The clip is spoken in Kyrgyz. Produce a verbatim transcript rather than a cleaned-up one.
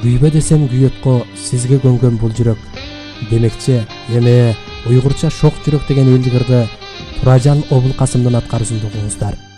күйбө десем күйөткө сизге көнгөн бул жүрөк. Демекчи, эме уйгурча шок жүрөк деген элдигирди Туражан Обулкасымдын аткаруусунда угуңуздар.